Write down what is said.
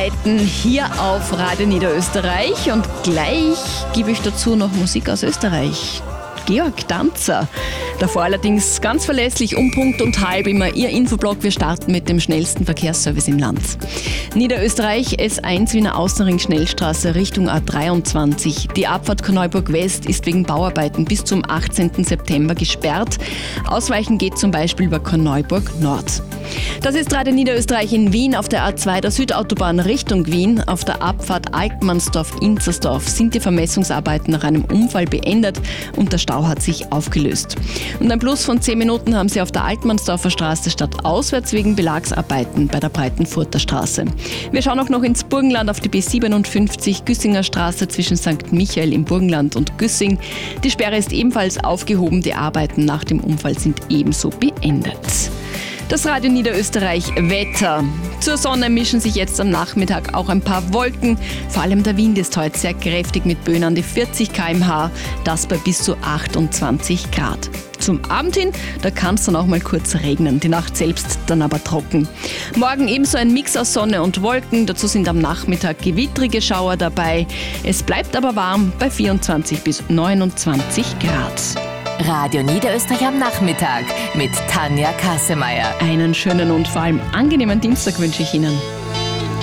Bauarbeiten hier auf Radio Niederösterreich und gleich gebe ich dazu noch Musik aus Österreich. Georg Danzer. Davor allerdings ganz verlässlich um Punkt und halb immer Ihr Infoblock. Wir starten mit dem schnellsten Verkehrsservice im Land. Niederösterreich S1 Wiener Außenring Schnellstraße Richtung A23. Die Abfahrt Korneuburg West ist wegen Bauarbeiten bis zum 18. September gesperrt. Ausweichen geht zum Beispiel über Korneuburg Nord. Das ist Radio Niederösterreich in Wien auf der A2 der Südautobahn Richtung Wien. Auf der Abfahrt Alkmannsdorf-Inzersdorf sind die Vermessungsarbeiten nach einem Unfall beendet und der Stau hat sich aufgelöst. Und ein Plus von 10 Minuten haben Sie auf der Altmannsdorfer Straße stadtauswärts wegen Belagsarbeiten bei der Breitenfurter Straße. Wir schauen auch noch ins Burgenland auf die B57 Güssinger Straße zwischen St. Michael im Burgenland und Güssing. Die Sperre ist ebenfalls aufgehoben, die Arbeiten nach dem Unfall sind ebenso beendet. Das Radio Niederösterreich Wetter. Zur Sonne mischen sich jetzt am Nachmittag auch ein paar Wolken. Vor allem der Wind ist heute sehr kräftig mit Böen an die 40 km/h, das bei bis zu 28 Grad. Zum Abend hin, da kann es dann auch mal kurz regnen, die Nacht selbst dann aber trocken. Morgen ebenso ein Mix aus Sonne und Wolken, dazu sind am Nachmittag gewittrige Schauer dabei. Es bleibt aber warm bei 24 bis 29 Grad. Radio Niederösterreich am Nachmittag mit Tanja Kassemeyer. Einen schönen und vor allem angenehmen Dienstag wünsche ich Ihnen.